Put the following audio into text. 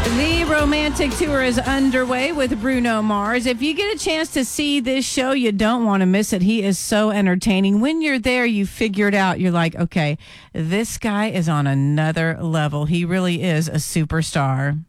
The romantic tour is underway with Bruno Mars. If you get a chance to see this show, you don't want to miss it. He is so entertaining. When you're there, you figure it out. You're like, okay, this guy is on another level. He really is a superstar.